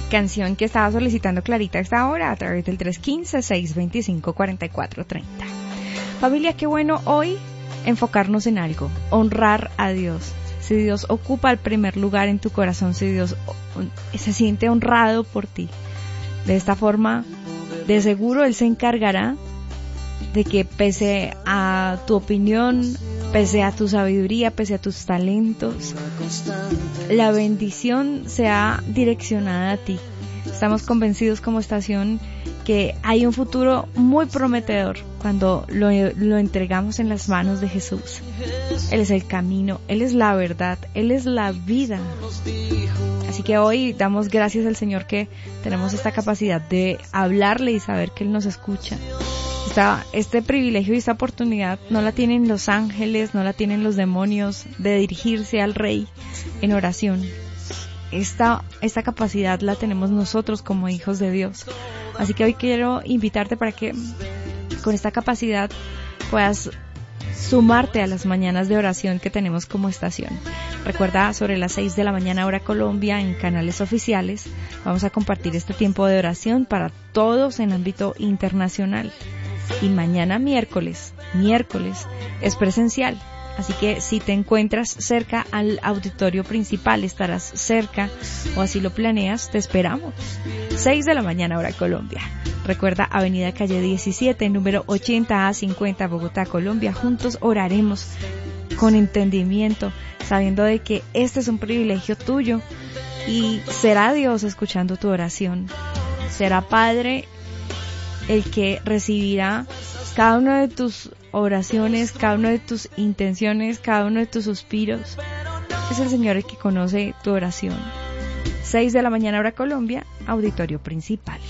canción que estaba solicitando Clarita a esta hora a través del 315-625-4430. Familia, qué bueno hoy enfocarnos en algo, honrar a Dios. Si Dios ocupa el primer lugar en tu corazón, si Dios se siente honrado por ti, de esta forma, de seguro Él se encargará de que pese a tu opinión, pese a tu sabiduría, pese a tus talentos, la bendición sea direccionada a ti. Estamos convencidos como estación que hay un futuro muy prometedor cuando lo entregamos en las manos de Jesús. Él es el camino, Él es la verdad, Él es la vida. Así que hoy damos gracias al Señor que tenemos esta capacidad de hablarle y saber que Él nos escucha. Este privilegio y esta oportunidad no la tienen los ángeles, no la tienen los demonios de dirigirse al Rey en oración. Esta capacidad la tenemos nosotros como hijos de Dios. Así que hoy quiero invitarte para que con esta capacidad puedas sumarte a las mañanas de oración que tenemos como estación. Recuerda, sobre las 6 de la mañana hora Colombia, en canales oficiales, vamos a compartir este tiempo de oración para todos en ámbito internacional. Y mañana miércoles es presencial. Así que si te encuentras cerca al auditorio principal, estarás cerca o así lo planeas, te esperamos. 6 de la mañana hora Colombia. Recuerda, Avenida Calle 17, número 80A50, Bogotá, Colombia. Juntos oraremos con entendimiento, sabiendo de que este es un privilegio tuyo y será Dios escuchando tu oración. Será Padre el que recibirá cada una de tus oraciones, cada una de tus intenciones, cada uno de tus suspiros. Es el Señor el que conoce tu oración. 6 de la mañana hora Colombia, auditorio principal.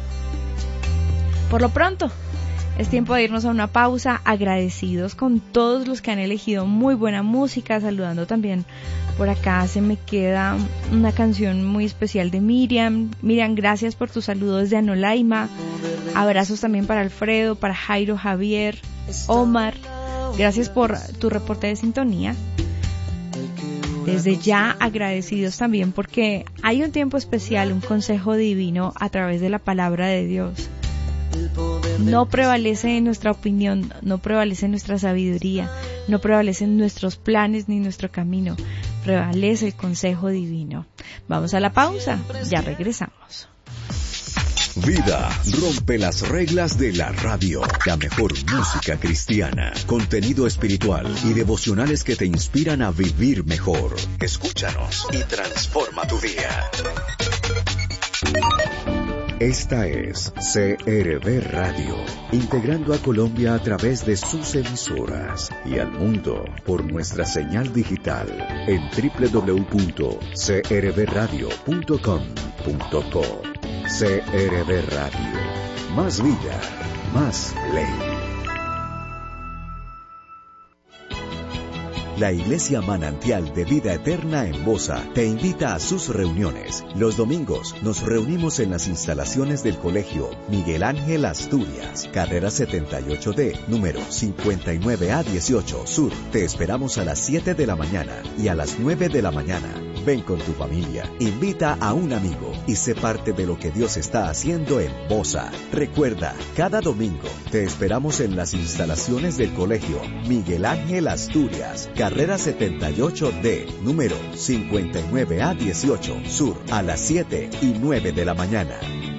Por lo pronto, es tiempo de irnos a una pausa, agradecidos con todos los que han elegido muy buena música, saludando también por acá. Se me queda una canción muy especial de Miriam. Miriam, gracias por tus saludos desde Anolaima. Abrazos también para Alfredo, para Jairo, Javier, Omar. Gracias por tu reporte de sintonía. Desde ya agradecidos también porque hay un tiempo especial, un consejo divino a través de la palabra de Dios. No prevalece nuestra opinión, no prevalece nuestra sabiduría, no prevalecen nuestros planes ni nuestro camino, prevalece el consejo divino. Vamos a la pausa, ya regresamos. Vida rompe las reglas de la radio. La mejor música cristiana, contenido espiritual y devocionales que te inspiran a vivir mejor. Escúchanos y transforma tu día. Esta es CRB Radio, integrando a Colombia a través de sus emisoras y al mundo por nuestra señal digital en www.crbradio.com.co. CRB Radio, más vida, más ley. La Iglesia Manantial de Vida Eterna en Bosa te invita a sus reuniones. Los domingos nos reunimos en las instalaciones del Colegio Miguel Ángel Asturias, carrera 78D, número 59A18 Sur. Te esperamos a las 7 de la mañana y a las 9 de la mañana. Ven con tu familia, invita a un amigo y sé parte de lo que Dios está haciendo en Bosa. Recuerda, cada domingo te esperamos en las instalaciones del Colegio Miguel Ángel Asturias, carrera 78D, número 59A18 Sur, a las 7 y 9 de la mañana.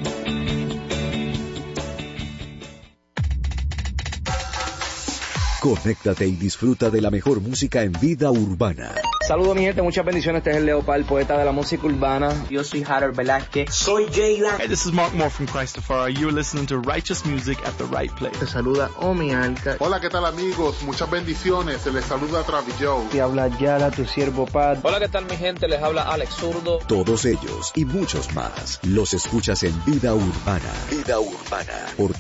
Conéctate y disfruta de la mejor música en vida urbana. Saludos mi gente, muchas bendiciones. Este es el Leopard, poeta de la música urbana. Yo soy Harold Velázquez. Soy Jayla. Hey, this is Mark Moore from Christafari. You're listening to Righteous Music at the Right Place. Te saluda Omi Alca. Hola, ¿qué tal amigos? Muchas bendiciones. Se les saluda Travis Joe. Te habla Yala, tu siervo Pat. Hola, ¿qué tal mi gente? Les habla Alex Zurdo. Todos ellos y muchos más los escuchas en Vida Urbana. Vida Urbana por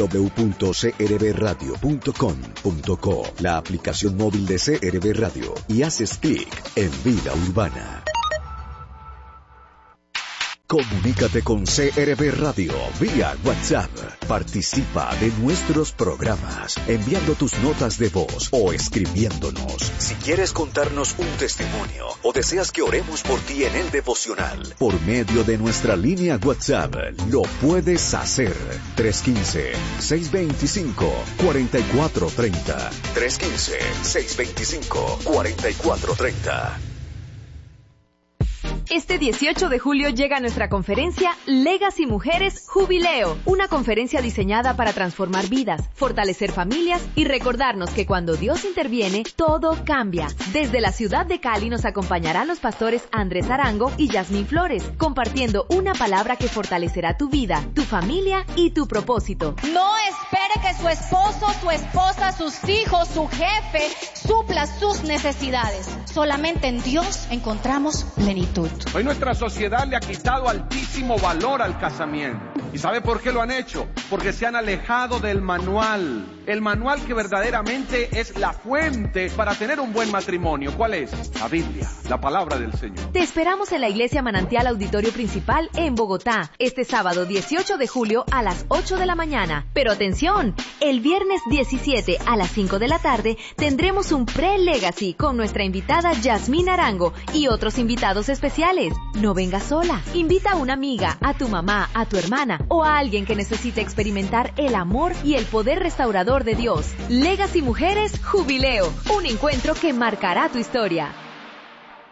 www.crbradio.com.co, la aplicación móvil de CRB Radio, y haces clic en Vida Urbana. Comunícate con CRB Radio vía WhatsApp. Participa de nuestros programas enviando tus notas de voz o escribiéndonos. Si quieres contarnos un testimonio o deseas que oremos por ti en el devocional, por medio de nuestra línea WhatsApp, lo puedes hacer. 315-625-4430. 315-625-4430. Este 18 de julio llega nuestra conferencia Legacy Mujeres Jubileo, una conferencia diseñada para transformar vidas, fortalecer familias y recordarnos que cuando Dios interviene, todo cambia. Desde la ciudad de Cali nos acompañarán los pastores Andrés Arango y Yasmín Flores, compartiendo una palabra que fortalecerá tu vida, tu familia y tu propósito. No espere que su esposo, su esposa, sus hijos, su jefe supla sus necesidades. Solamente en Dios encontramos plenitud. Hoy nuestra sociedad le ha quitado altísimo valor al casamiento. ¿Y sabe por qué lo han hecho? Porque se han alejado del manual. El manual que verdaderamente es la fuente para tener un buen matrimonio. ¿Cuál es? La Biblia, la palabra del Señor. Te esperamos en la Iglesia Manantial Auditorio Principal en Bogotá, este sábado 18 de julio a las 8 de la mañana. Pero atención, el viernes 17 a las 5 de la tarde tendremos un pre-legacy con nuestra invitada Yasmín Arango y otros invitados especiales. No vengas sola. Invita a una amiga, a tu mamá, a tu hermana o a alguien que necesite experimentar el amor y el poder restaurador de Dios. Legacy Mujeres Jubileo, un encuentro que marcará tu historia.